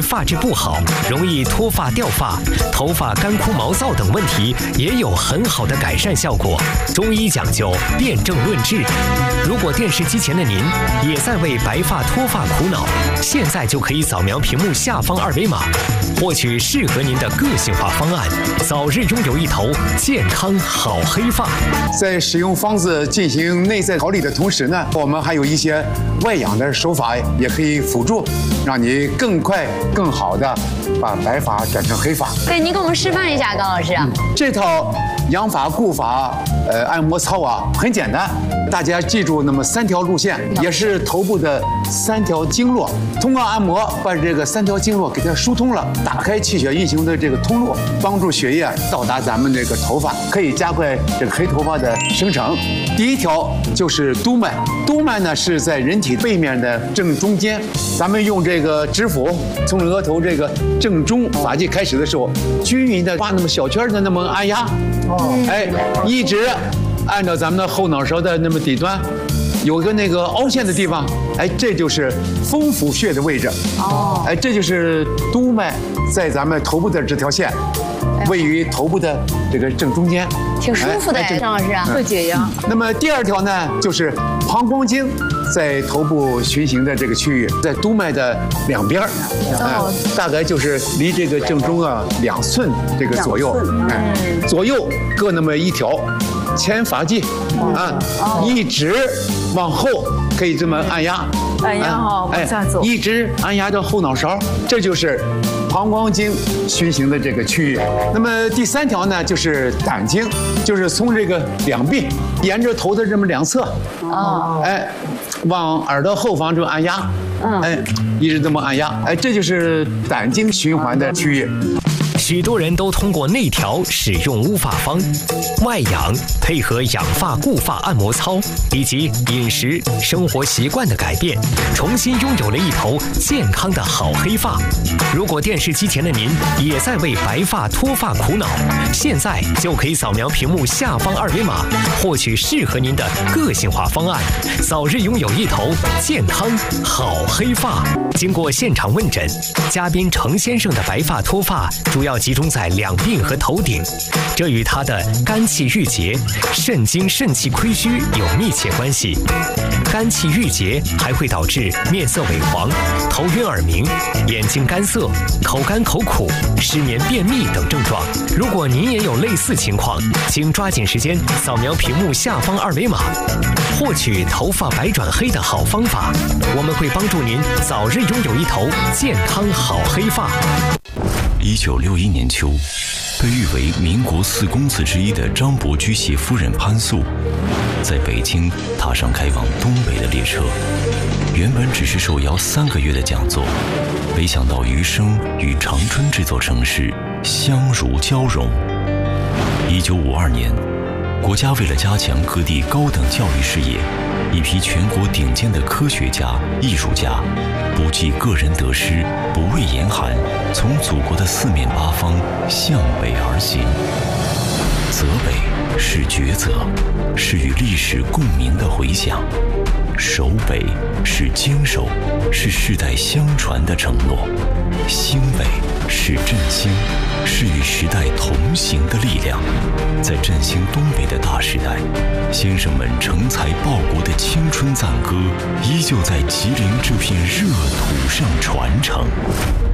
发质不好，容易脱发掉发、头发干枯毛躁等问题，也有很好的改善效果。中医讲究辨证论治。如果电视机前的您也在为白发脱发苦恼，现在就可以扫描屏幕下方2维码，获取适合您的个性化方案，早日拥有一头健康好黑发。 在使用方子进行内在调理的同时呢，我们还有一些外养的手法也可以辅助，让你更快、更好的把白发转成黑发。 对，您给我们示范一下，高老师。 这套养发固发按摩操啊，很简单，大家记住那么3条路线，也是头部的3条经络，通过按摩把这个3条经络给它疏通了，打开气血运行的这个通路，帮助血液到达咱们这个头发，可以加快这个黑头发的生成。第一条就是督脉，督脉呢是在人体背面的正中间，咱们用这个指腹从额头这个正中发际开始的时候，均匀的画那么小圈的那么按压，一直按照咱们的后脑勺的那么底端，有个那个凹陷的地方，这就是风府穴的位置。这就是督脉在咱们头部的这条线，位于头部的这个正中间， 挺舒服的，张老师会解压。 那么第2条呢，就是膀胱经在头部循行的这个区域，在督脉的两边，大概就是离这个正中啊2寸这个左右，左右各那么1条，前发际一直往后可以这么按压， 往下走， 一直按压到后脑勺，这就是膀胱经循行的这个区域。那么第3条呢，就是胆经，就是从这个两鬓沿着头的这么2侧，往耳朵后方就按压，一直这么按压，这就是胆经循环的区域。 许多人都通过内调使用乌发方，外养配合养发固发按摩操以及饮食生活习惯的改变，重新拥有了一头健康的好黑发。如果电视机前的您也在为白发脱发苦恼，现在就可以扫描屏幕下方2维码，获取适合您的个性化方案，早日拥有一头健康好黑发。经过现场问诊，嘉宾程先生的白发脱发主要集中在两鬓和头顶，这与他的肝气郁结、肾精肾气亏虚有密切关系。肝气郁结还会导致面色萎黄、头晕耳鸣、眼睛干涩、口干口苦、失眠便秘等症状。如果您也有类似情况，请抓紧时间扫描屏幕下方2维码，获取头发白转黑的好方法。我们会帮助您早日拥有一头健康好黑发。 1961年秋，被誉为民国4公子之一的张伯驹携夫人潘素，在北京踏上开往东北的列车。原本只是受邀3个月的讲座，没想到余生与长春这座城市相如交融。1952年，国家为了加强各地高等教育事业，一批全国顶尖的科学家、艺术家，不计个人得失，不畏严寒，从祖国的4面8方向北而行。泽北是抉择，是与历史共鸣的回响；守北是坚守，是世代相传的承诺；兴北是振兴，是与时代同行的力量。在振兴东北的大时代，先生们成才报国的青春赞歌，依旧在吉林这片热土上传承。